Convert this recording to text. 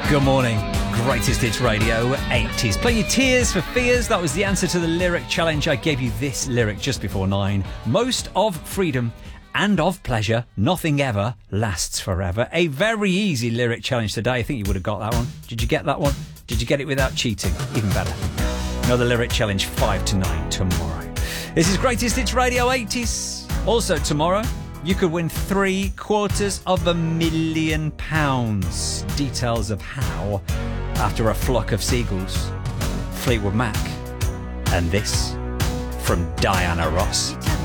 Good morning. Greatest Hits Radio 80s. Play your Tears for Fears. That was the answer to the lyric challenge. I gave you this lyric just before 9. Most of freedom and of pleasure, nothing ever lasts forever. A very easy lyric challenge today. I think you would have got that one. Did you get that one? Did you get it without cheating? Even better. Another lyric challenge 5 to 9 tomorrow. This is Greatest Hits Radio 80s. Also tomorrow, you could win £750,000. Details of how after a flock of seagulls, Fleetwood Mac, and this from Diana Ross.